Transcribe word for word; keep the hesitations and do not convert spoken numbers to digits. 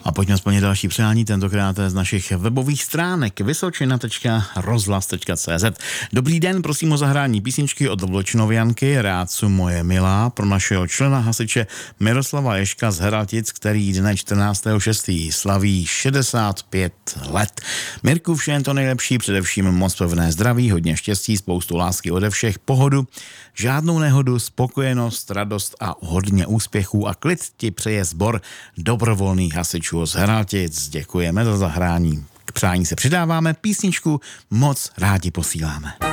A pojďme splnit další přání, tentokrát z našich webových stránek vysočina tečka rozhlas tečka cé zet. Dobrý den, prosím o zahrání písničky od Vločnovianky, Rácu moje milá, pro našeho člena hasiče Miroslava Ješka z Heraltic, který dne čtrnáctého šestého slaví šedesát pět let. Mirku, vše to nejlepší, především moc pevné zdraví, hodně štěstí, spoustu lásky ode všech, pohodu, žádnou nehodu, spokojenost, radost a hodně úspěchů a klid ti přeje sbor dobrovolných hasičů z Heraltic. Děkujeme za zahrání. K přání se přidáváme, písničku moc rádi posíláme.